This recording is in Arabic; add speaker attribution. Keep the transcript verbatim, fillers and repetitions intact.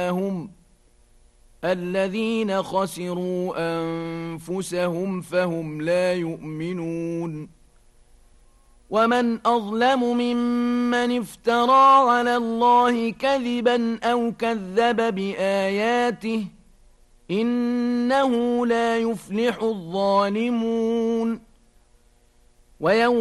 Speaker 1: هم الذين خسروا أنفسهم فهم لا يؤمنون ومن أظلم ممن افترى على الله كذبا أو كذب بآياته إنه لا يفلح الظالمون ويوم